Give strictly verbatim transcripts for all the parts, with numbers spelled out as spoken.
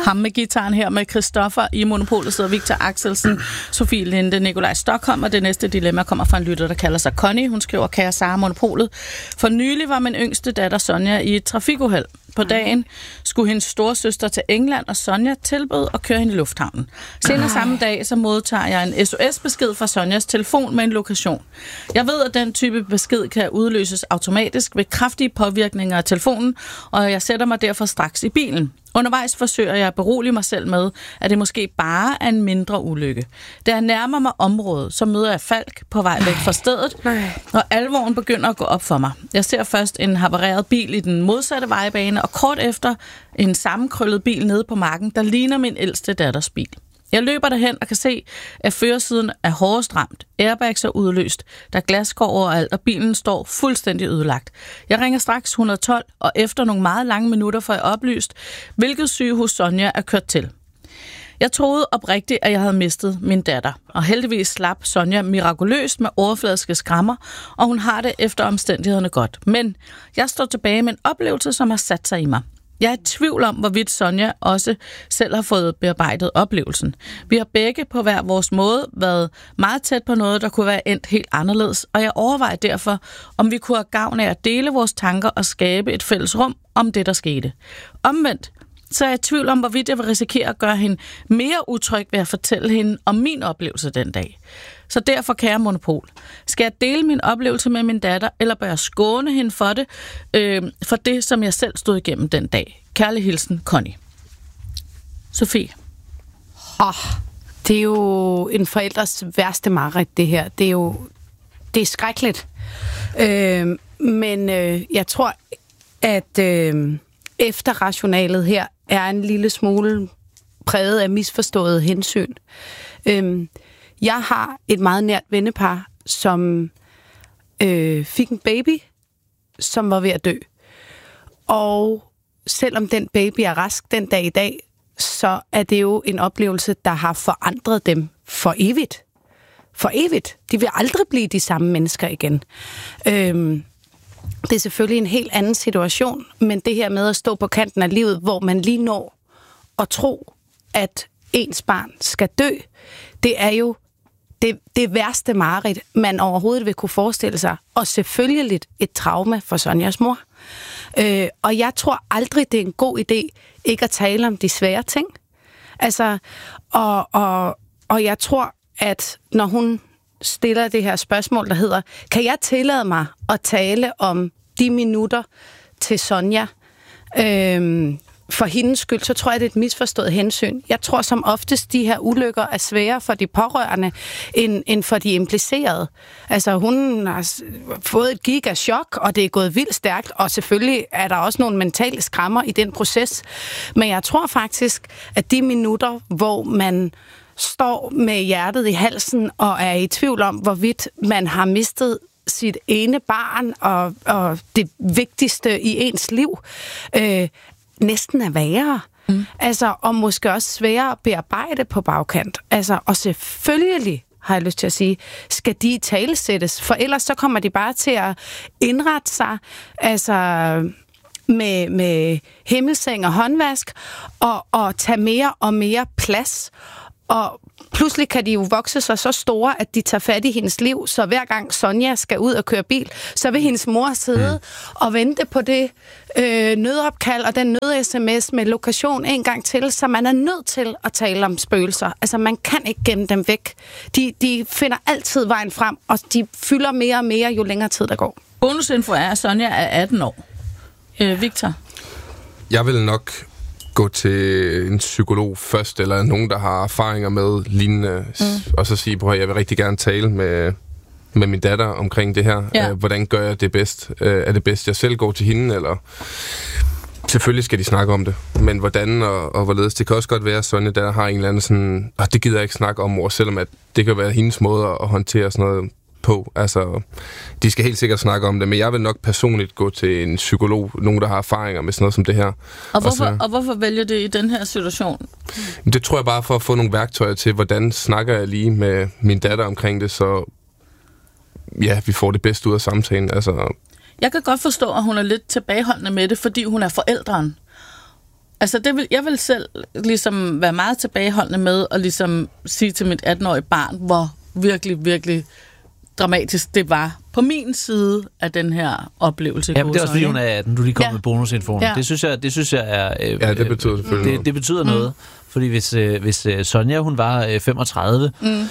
Ham med gitaren her med Christoffer. I Monopolet sidder Victor Axelsen, Sofie Linde, Nikolaj Stockholm, og det næste dilemma kommer fra en lytter, der kalder sig Connie. Hun skriver, kære Sara, Monopolet. For nylig var min yngste datter Sonja i et trafikuheld. På dagen skulle hendes storesøster til England, og Sonja tilbød at køre hende i lufthavnen. Senere samme dag, så modtager jeg en S O S-besked fra Sonjas telefon med en lokation. Jeg ved, at den type besked kan udløses automatisk ved kraftige påvirkninger af telefonen, og jeg sætter mig derfor straks i bilen. Undervejs forsøger jeg at berolige mig selv med, at det måske bare er en mindre ulykke. Da jeg nærmer mig området, så møder jeg Falk på vej væk fra stedet, og alvoren begynder at gå op for mig. Jeg ser først en havareret bil i den modsatte vejbane, og kort efter en sammenkrøllet bil nede på marken, der ligner min ældste datters bil. Jeg løber derhen og kan se, at førersiden er hårdest ramt. Airbags er udløst. Der er glas går overalt, og bilen står fuldstændig ødelagt. Jeg ringer straks et et to, og efter nogle meget lange minutter får jeg oplyst, hvilket sygehus Sonja er kørt til. Jeg troede oprigtigt, at jeg havde mistet min datter, og heldigvis slap Sonja mirakuløst med overfladiske skrammer, og hun har det efter omstændighederne godt. Men jeg står tilbage med en oplevelse, som har sat sig i mig. Jeg er i tvivl om, hvorvidt Sonja også selv har fået bearbejdet oplevelsen. Vi har begge på hver vores måde været meget tæt på noget, der kunne være endt helt anderledes, og jeg overvejer derfor, om vi kunne have gavn af at dele vores tanker og skabe et fælles rum om det, der skete. Omvendt, så er jeg i tvivl om, hvorvidt jeg vil risikere at gøre hende mere utryg ved at fortælle hende om min oplevelse den dag. Så derfor, kære Monopol, skal jeg dele min oplevelse med min datter, eller bør jeg skåne hende for det, øh, for det, som jeg selv stod igennem den dag? Kærlig hilsen, Connie. Sofie. Oh, det er jo en forældres værste mareridt, det her. Det er jo det er skrækkeligt. Øh, men øh, jeg tror, at øh, efterrationalet her er en lille smule præget af misforstået hensyn. Øh, Jeg har et meget nært vennepar, som øh, fik en baby, som var ved at dø. Og selvom den baby er rask den dag i dag, så er det jo en oplevelse, der har forandret dem for evigt. For evigt. De vil aldrig blive de samme mennesker igen. Øhm, det er selvfølgelig en helt anden situation, men det her med at stå på kanten af livet, hvor man lige når at tro, at ens barn skal dø, det er jo det, det værste mareridt, man overhovedet vil kunne forestille sig. Og selvfølgelig et traume for Sonjas mor. Øh, og jeg tror aldrig, det er en god idé ikke at tale om de svære ting. Altså, og, og, og jeg tror, at når hun stiller det her spørgsmål, der hedder, kan jeg tillade mig at tale om de minutter til Sonja, øh, for hendes skyld, så tror jeg, det er et misforstået hensyn. Jeg tror som oftest, de her ulykker er sværere for de pårørende, end, end for de implicerede. Altså, hun har fået et gigachok, og det er gået vildt stærkt, og selvfølgelig er der også nogle mentale skrammer i den proces. Men jeg tror faktisk, at de minutter, hvor man står med hjertet i halsen, og er i tvivl om, hvorvidt man har mistet sit ene barn, og, og det vigtigste i ens liv, øh, næsten er værre. Mm. Altså, og måske også sværere at bearbejde på bagkant. Altså, og selvfølgelig, har jeg lyst til at sige, skal de talesættes, for ellers så kommer de bare til at indrette sig, altså med, med himmelseng og håndvask, og, og tage mere og mere plads. Og pludselig kan de jo vokse sig så store, at de tager fat i hendes liv, så hver gang Sonja skal ud og køre bil, så vil hendes mor sidde mm. og vente på det øh, nødopkald og den nød-sms med lokation en gang til, så man er nødt til at tale om spøgelser. Altså, man kan ikke gemme dem væk. De, de finder altid vejen frem, og de fylder mere og mere, jo længere tid der går. Bonusinfo er, at Sonja er atten år. Øh, Victor? Jeg vil nok gå til en psykolog først, eller nogen, der har erfaringer med lignende, mm. og så sige, at jeg vil rigtig gerne tale med, med min datter omkring det her. Ja. Hvordan gør jeg det bedst? Er det bedst, jeg selv går til hende, eller... Selvfølgelig skal de snakke om det, men hvordan og, og hvorledes. Det kan også godt være, at Sonja der har en eller anden sådan... Og det gider jeg ikke snakke om, mor, selvom at det kan være hendes måde at håndtere sådan noget på. Altså, de skal helt sikkert snakke om det, men jeg vil nok personligt gå til en psykolog, nogen, der har erfaringer med sådan noget som det her. Og hvorfor, og så, og hvorfor vælger det i den her situation? Det tror jeg bare for at få nogle værktøjer til, hvordan snakker jeg lige med min datter omkring det, så ja, vi får det bedste ud af samtalen. Altså, jeg kan godt forstå, at hun er lidt tilbageholdende med det, fordi hun er forældren. Altså, det vil, jeg vil selv ligesom være meget tilbageholdende med at ligesom sige til mit atten-årige barn, hvor virkelig, virkelig dramatisk det var på min side af den her oplevelse. Ja, men det er også fordi, hun er atten. Du lige kom ja. med bonusinfoen. Ja. Det synes jeg, det synes jeg er... Øh, ja, det betyder selvfølgelig det, noget. Det betyder mm. noget. Fordi hvis, øh, hvis øh, Sonja, hun var øh, femogtredive, mm.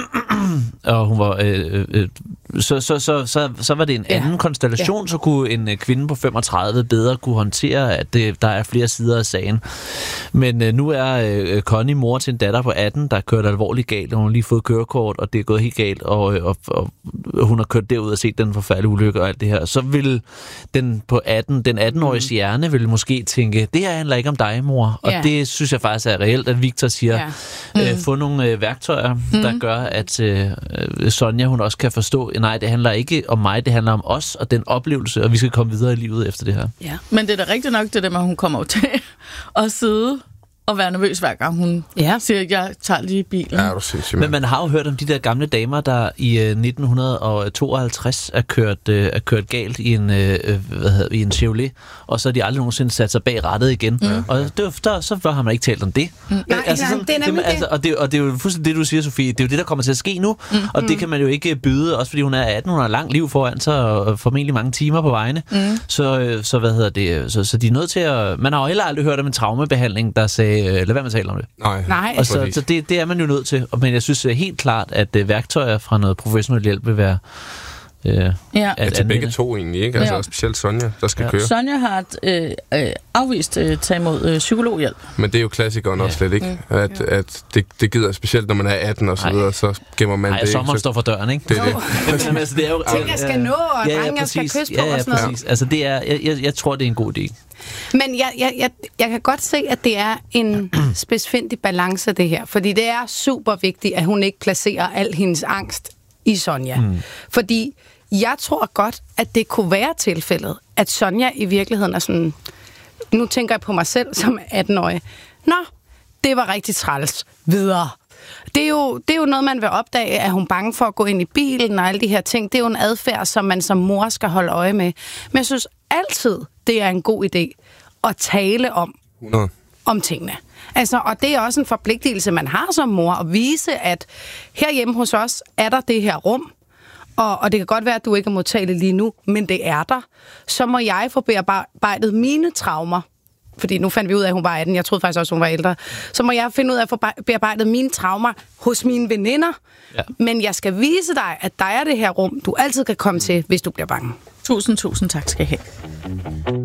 og hun var... Øh, øh, så, så, så, så, så var det en anden ja. konstellation, ja. så kunne en øh, kvinde på femogtredive bedre kunne håndtere, at det, der er flere sider af sagen. Men øh, nu er øh, Connie mor til en datter på atten, der er kørt alvorligt galt, og hun har lige fået kørekort, og det er gået helt galt, og, og, og, og hun har kørt derud og set den forfærdelige ulykke og alt det her. Så vil den på atten, den atten-årige hjerne vil måske tænke, det her handler ikke om dig, mor. Og ja. det synes jeg faktisk er reelt, at Victor siger, ja. øh, få nogle øh, værktøjer, mm. der gør, at øh, Sonja, hun også kan forstå, nej, det handler ikke om mig, det handler om os og den oplevelse, og vi skal komme videre i livet efter det her. Ja. Men det er da rigtigt nok, det der med, at hun kommer til at sidde og være nervøs hver gang hun ja. siger, at jeg tager lige bilen. Ja, du synes, men man har jo hørt om de der gamle damer, der i øh, nitten tooghalvtreds er kørt, øh, er kørt galt i en, øh, hvad hedder, i en Chevrolet, og så har de aldrig nogensinde sat sig bag rattet igen. Mm. Og det var, der, så har man ikke talt om det. Mm. Nej, altså, sådan, det er nemlig det. Altså, og, det og det er jo fuldstændig det, du siger, Sofie. Det er jo det, der kommer til at ske nu, mm. og det kan man jo ikke byde, også fordi hun er atten, hun har langt liv foran sig, og formentlig mange timer på vejene. Mm. Så, så hvad hedder det? Så, så de er nødt til at... Man har jo heller aldrig hørt om en traumebehandling, der sagde, lad være med at tale om det. Nej. Nej. Og så, så det, det er man jo nødt til. Men jeg synes helt klart, at uh, værktøjer fra noget professionel hjælp vil være... Uh, ja. ja, til begge to egentlig, ikke? Altså ja. specielt Sonja, der skal ja. køre. Sonja har øh, øh, afvist at øh, tage imod øh, psykologhjælp. Men det er jo klassikeren ja. også slet, ikke? Mm. At, at det, det gider specielt, når man er atten og så videre, så gemmer man Ej, det. sommeren så... står for døren, ikke? Det er det. Men, altså, det er jo... Ting, jeg skal nå, og ja, ja, drenge, jeg skal kysse på ja, ja, og sådan noget. Altså, det er, jeg, jeg, jeg tror, det er en god idé. Men jeg, jeg, jeg, jeg kan godt se, at det er en spidsfindig balance, det her. Fordi det er super vigtigt, at hun ikke placerer al hendes angst i Sonja. Mm. Fordi jeg tror godt, at det kunne være tilfældet, at Sonja i virkeligheden er sådan... Nu tænker jeg på mig selv som atten-årig. Nå, det var rigtig træls. Videre. Det er, jo, det er jo noget, man vil opdage, at hun er bange for at gå ind i bilen og alle de her ting. Det er jo en adfærd, som man som mor skal holde øje med. Men jeg synes altid, det er en god idé at tale om, hundrede om tingene. Altså, og det er også en forpligtelse, man har som mor, at vise, at herhjemme hos os er der det her rum, og, og det kan godt være, at du ikke er modtagelig lige nu, men det er der. Så må jeg få bearbejdet mine traumer, fordi nu fandt vi ud af, at hun var atten, jeg troede faktisk også, at hun var ældre, så må jeg finde ud af at få bearbejdet mine traumer hos mine veninder, ja. Men jeg skal vise dig, at der er det her rum, du altid kan komme til, hvis du bliver bange. Tusind, tusind tak skal I have.